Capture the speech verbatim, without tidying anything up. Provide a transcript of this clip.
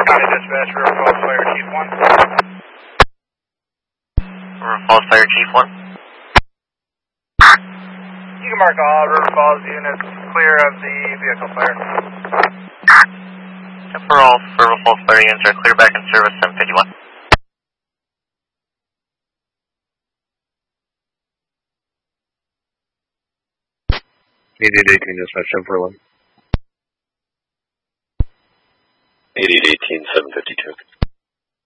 County Dispatch, River Falls Fire Chief one. River Falls Fire Chief one. You can mark all River Falls units clear of the vehicle fire. Temporal River Falls Fire units are clear back in service seven fifty-one. eighty-eight eighteen dispatch, ten four one.